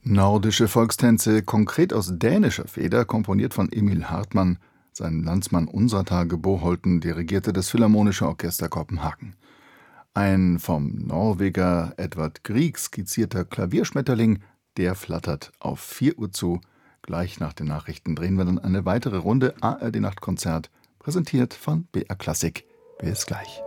Nordische Volkstänze, konkret aus dänischer Feder, komponiert von Emil Hartmann. Sein Landsmann Unsertage Boholten dirigierte das Philharmonische Orchester Kopenhagen. Ein vom Norweger Edvard Grieg skizzierter Klavierschmetterling, der flattert auf 4 Uhr zu. Gleich nach den Nachrichten drehen wir dann eine weitere Runde ARD Nachtkonzert, präsentiert von BR Klassik. Bis gleich.